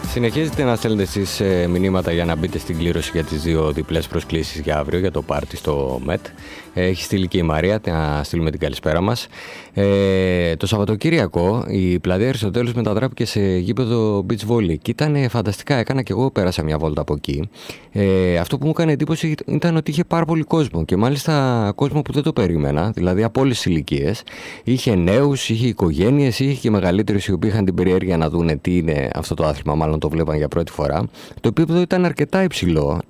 Συνεχίζετε να στέλνετε εσείς μηνύματα για να μπείτε στην κλήρωση για τις δύο διπλές προσκλήσεις για αύριο για το πάρτι στο ΜΕΤ. Έχει στείλει και η Μαρία, να στείλουμε την καλησπέρα μας. Το Σαββατοκύριακο η πλατεία Αριστοτέλους μετατράπηκε σε γήπεδο beach volley και ήταν φανταστικά. Έκανα και εγώ, πέρασα μια βόλτα από εκεί. Αυτό που μου έκανε εντύπωση ήταν ότι είχε πάρα πολύ κόσμο και μάλιστα κόσμο που δεν το περίμενα, δηλαδή από όλες τις ηλικίες. Είχε νέους, είχε οικογένειες, είχε και μεγαλύτερους οι οποίοι είχαν την περιέργεια να δούνε τι είναι αυτό το άθλημα, μάλλον το βλέπαν για πρώτη φορά. Το επίπεδο ήταν αρκετά υψηλό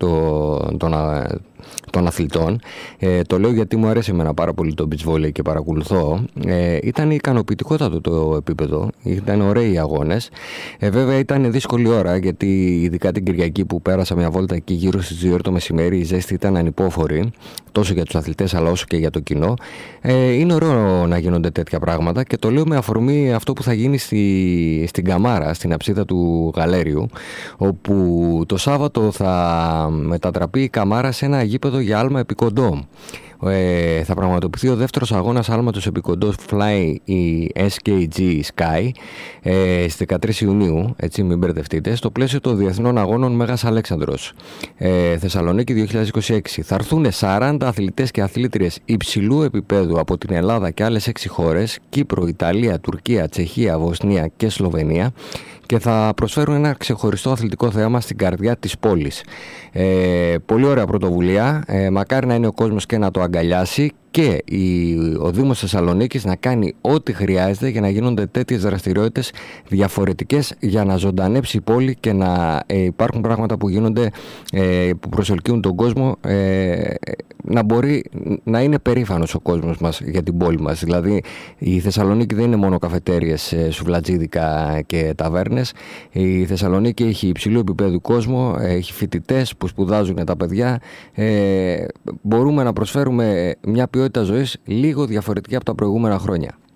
των αθλητών. Το λέω γιατί μου αρέσει εμένα πάρα πολύ το beach volley και παρακολουθώ. Ήταν ικανοποιητικότατο το επίπεδο, ήταν ωραίοι οι αγώνες. Βέβαια ήταν δύσκολη ώρα, γιατί ειδικά την Κυριακή που πέρασα μια βόλτα εκεί γύρω στις 2 το μεσημέρι, η ζέστη ήταν ανυπόφορη, τόσο για τους αθλητές αλλά όσο και για το κοινό. Είναι ωραίο να γίνονται τέτοια πράγματα και το λέω με αφορμή αυτό που θα γίνει στην Καμάρα, στην αψίδα του Γαλέριου, όπου το Σάββατο θα μετατραπεί η Καμάρα σε ένα γήπεδο για άλμα επικοντό. Θα πραγματοποιηθεί ο δεύτερος αγώνας άλματος επικοντός Fly η SKG Sky στις 13 Ιουνίου, έτσι μην μπερδευτείτε, στο πλαίσιο των Διεθνών Αγώνων Μέγας Αλέξανδρος, Θεσσαλονίκη 2026. Θα έρθουν 40 αθλητές και αθλήτριες υψηλού επίπεδου από την Ελλάδα και άλλες 6 χώρες, Κύπρο, Ιταλία, Τουρκία, Τσεχία, Βοσνία και Σλοβενία, και θα προσφέρουν ένα ξεχωριστό αθλητικό θέαμα στην καρδιά της πόλης. Πολύ ωραία πρωτοβουλία, μακάρι να είναι ο κόσμος και να το αγκαλιάσει και ο Δήμος Θεσσαλονίκης να κάνει ό,τι χρειάζεται για να γίνονται τέτοιες δραστηριότητες διαφορετικές, για να ζωντανέψει η πόλη και να υπάρχουν πράγματα που γίνονται, που προσελκύουν τον κόσμο, να μπορεί να είναι περήφανος ο κόσμος μας για την πόλη μας. Δηλαδή η Θεσσαλονίκη δεν είναι μόνο καφετέριες, σουβλατζίδικα και ταβέρνες. Η Θεσσαλονίκη έχει υψηλού επίπεδου κόσμο, έχει φοιτητές που σπουδάζουν τα παιδιά. Μπορούμε να προσφέρουμε μια ποιότητα ζωής λίγο διαφορετική από τα προηγούμενα χρόνια.